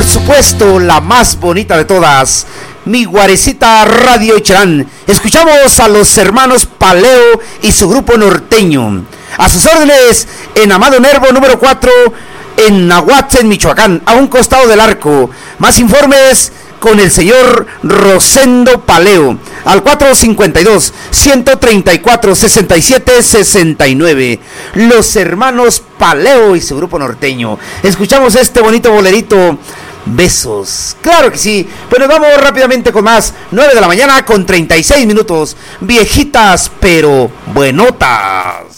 supuesto, la más bonita de todas, mi Guarecita Radio Icharán. Escuchamos a los hermanos Paleo y su grupo norteño. A sus órdenes, en Amado Nervo número 4, en Nahuatl, en Michoacán, a un costado del arco. Más informes con el señor Rosendo Paleo, al 452-134-6769. Los hermanos Paleo y su grupo norteño. Escuchamos este bonito bolerito, Besos. Claro que sí. Bueno, vamos rápidamente con más. 9 de la mañana con 36 minutos. Viejitas pero buenotas.